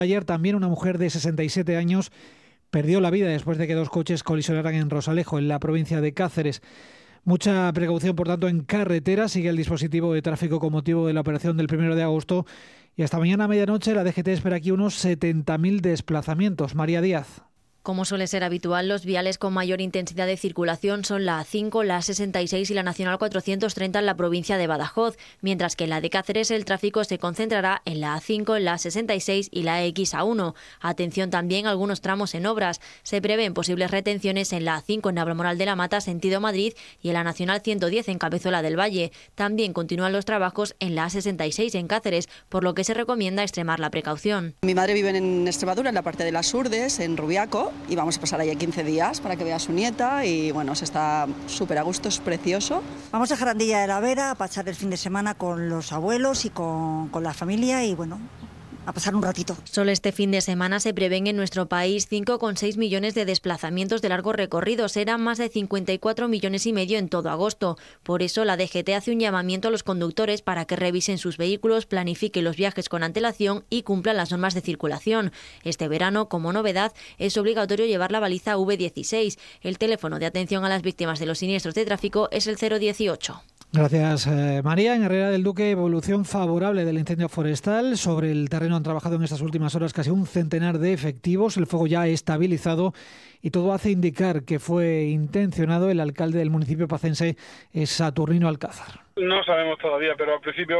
Ayer también una mujer de 67 años perdió la vida después de que dos coches colisionaran en Rosalejo, en la provincia de Cáceres. Mucha precaución, por tanto, en carretera. Sigue el dispositivo de tráfico con motivo de la operación del 1 de agosto. Y hasta mañana a medianoche la DGT espera aquí unos 70.000 desplazamientos. María Díaz. Como suele ser habitual, los viales con mayor intensidad de circulación son la A5, la A66 y la Nacional 430 en la provincia de Badajoz, mientras que en la de Cáceres el tráfico se concentrará en la A5, en la A66 y la XA1. Atención también a algunos tramos en obras. Se prevén posibles retenciones en la A5 en Navalmoral de la Mata, sentido Madrid, y en la Nacional 110 en Cabezuela del Valle. También continúan los trabajos en la A66 en Cáceres, por lo que se recomienda extremar la precaución. Mi madre vive en Extremadura, en la parte de las Urdes, en Rubiaco, y vamos a pasar allá 15 días para que vea a su nieta y bueno, se está súper a gusto, es precioso. Vamos a Jarandilla de la Vera a pasar el fin de semana con los abuelos y con la familia y bueno, a pasar un ratito. Solo este fin de semana se prevén en nuestro país 5,6 millones de desplazamientos de largo recorrido. Serán más de 54,5 millones en todo agosto. Por eso la DGT hace un llamamiento a los conductores para que revisen sus vehículos, planifiquen los viajes con antelación y cumplan las normas de circulación. Este verano, como novedad, es obligatorio llevar la baliza V16. El teléfono de atención a las víctimas de los siniestros de tráfico es el 018. Gracias, María. En Herrera del Duque, evolución favorable del incendio forestal. Sobre el terreno han trabajado en estas últimas horas casi un centenar de efectivos. El fuego ya estabilizado y todo hace indicar que fue intencionado. El alcalde del municipio pacense es Saturnino Alcázar. No sabemos todavía, pero al principio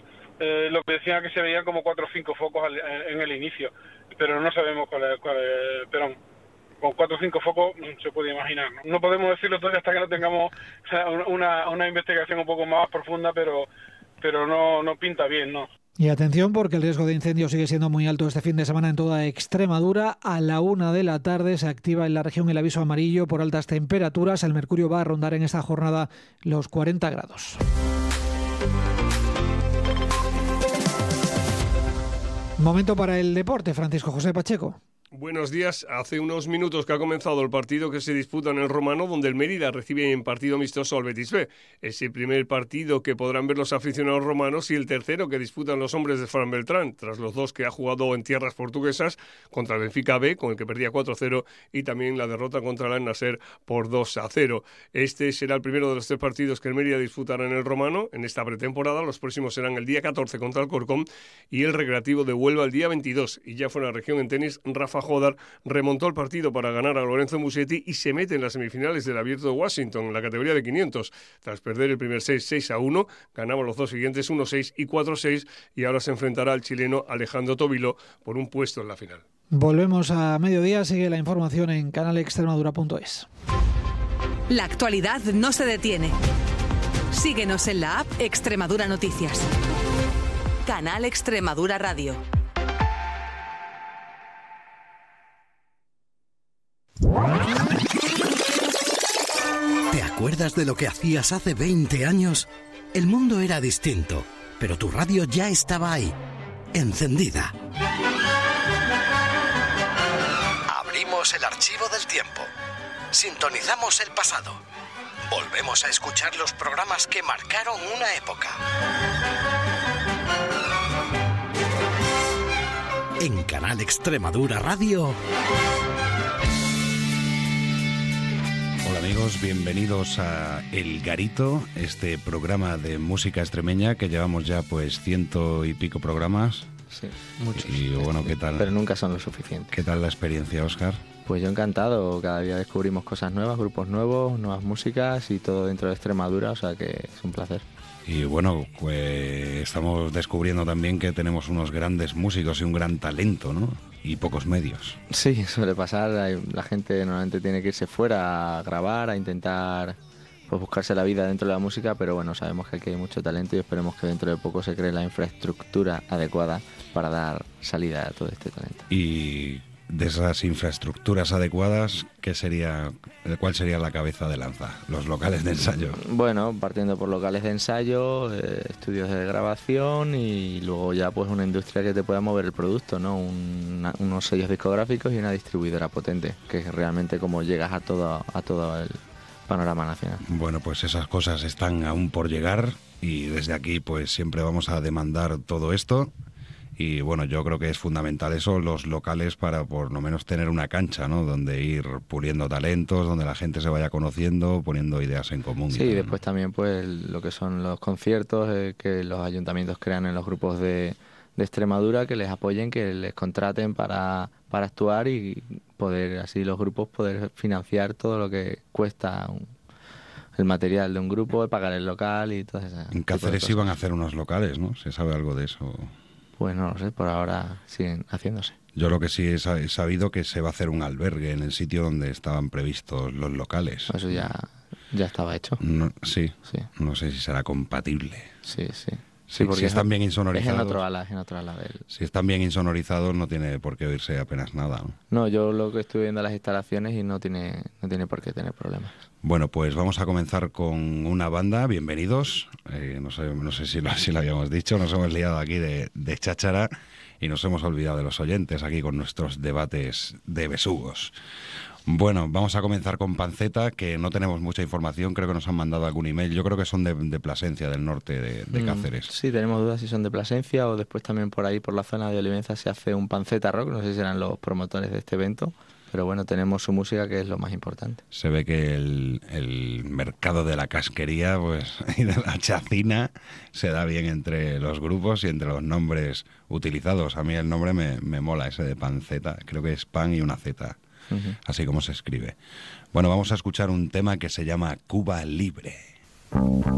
lo que decían que se veían como 4 o 5 focos en el inicio, pero no sabemos cuál es, pero con 4 o 5 focos se puede imaginar. No podemos decirlo todavía hasta que no tengamos una investigación un poco más profunda, pero no pinta bien, ¿no? Y atención, porque el riesgo de incendio sigue siendo muy alto este fin de semana en toda Extremadura. A la 1 de la tarde se activa en la región el aviso amarillo por altas temperaturas. El mercurio va a rondar en esta jornada los 40 grados. Momento para el deporte, Francisco José Pacheco. Buenos días. Hace unos minutos que ha comenzado el partido que se disputa en el Romano, donde el Mérida recibe en partido amistoso al Betis B. Es el primer partido que podrán ver los aficionados romanos y el tercero que disputan los hombres de Fran Beltrán, tras los dos que ha jugado en tierras portuguesas contra el Benfica B, con el que perdía 4-0, y también la derrota contra el Al-Nassr por 2-0. Este será el primero de los 3 partidos que el Mérida disputará en el Romano en esta pretemporada. Los próximos serán el día 14 contra el Corcón y el Recreativo de Huelva el día 22. Y ya fuera la región en tenis, Rafa Jodar remontó el partido para ganar a Lorenzo Musetti y se mete en las semifinales del Abierto de Washington en la categoría de 500. Tras perder el primer set 6-1, ganaba los dos siguientes 1-6 y 4-6 y ahora se enfrentará al chileno Alejandro Tobilo por un puesto en la final. Volvemos a mediodía, sigue la información en canalextremadura.es. La actualidad no se detiene. Síguenos en la app Extremadura Noticias. Canal Extremadura Radio. ¿Te acuerdas de lo que hacías hace 20 años? El mundo era distinto, pero tu radio ya estaba ahí, encendida. Abrimos el archivo del tiempo. Sintonizamos el pasado. Volvemos a escuchar los programas que marcaron una época. En Canal Extremadura Radio. Hola amigos, bienvenidos a El Garito, este programa de música extremeña que llevamos ya pues 100 y pico programas. Sí, muchos. Y bueno, ¿qué tal? Pero nunca son lo suficiente. ¿Qué tal la experiencia, Óscar? Pues yo encantado, cada día descubrimos cosas nuevas, grupos nuevos, nuevas músicas y todo dentro de Extremadura, o sea que es un placer. Y bueno, pues estamos descubriendo también que tenemos unos grandes músicos y un gran talento, ¿no? Y pocos medios. Sí, suele pasar, la gente normalmente tiene que irse fuera a grabar, a intentar pues, buscarse la vida dentro de la música, pero bueno, sabemos que aquí hay mucho talento y esperemos que dentro de poco se cree la infraestructura adecuada para dar salida a todo este talento. Y de esas infraestructuras adecuadas, ¿cuál sería la cabeza de lanza? ¿Los locales de ensayo? Bueno, partiendo por locales de ensayo, estudios de grabación y luego ya pues una industria que te pueda mover el producto, ¿no? Unos sellos discográficos y una distribuidora potente, que es realmente como llegas a todo el panorama nacional. Bueno, pues esas cosas están aún por llegar y desde aquí pues siempre vamos a demandar todo esto. Y bueno, yo creo que es fundamental eso, los locales, para por lo menos tener una cancha, ¿no? Donde ir puliendo talentos, donde la gente se vaya conociendo, poniendo ideas en común. Sí, y después también pues lo que son los conciertos que los ayuntamientos crean en los grupos de Extremadura, que les apoyen, que les contraten para actuar y poder así los grupos poder financiar todo lo que cuesta el material de un grupo, pagar el local y todas esas. En Cáceres iban a hacer unos locales, ¿no? ¿Se sabe algo de eso? Pues no lo sé, por ahora siguen haciéndose. Yo lo que sí he sabido que se va a hacer un albergue en el sitio donde estaban previstos los locales. Eso ya estaba hecho. No, sí, no sé si será compatible. Sí. Sí, porque si están bien insonorizados. Es en otro ala del... Si están bien insonorizados no tiene por qué oírse apenas nada, ¿no? No, yo lo que estoy viendo las instalaciones y no tiene por qué tener problemas. Bueno, pues vamos a comenzar con una banda. Bienvenidos. No sé si lo habíamos dicho. Nos hemos liado aquí de cháchara y nos hemos olvidado de los oyentes aquí con nuestros debates de besugos. Bueno, vamos a comenzar con Panceta, que no tenemos mucha información, creo que nos han mandado algún email. Yo creo que son de Plasencia, del norte de Cáceres. Sí, tenemos dudas si son de Plasencia o después también por ahí, por la zona de Olivenza, se hace un Panceta Rock. No sé si serán los promotores de este evento, pero bueno, tenemos su música, que es lo más importante. Se ve que el mercado de la casquería pues y de la chacina se da bien entre los grupos y entre los nombres utilizados. A mí el nombre me mola, ese de Panceta. Creo que es pan y una Z. Así como se escribe. Bueno, vamos a escuchar un tema que se llama Cuba Libre.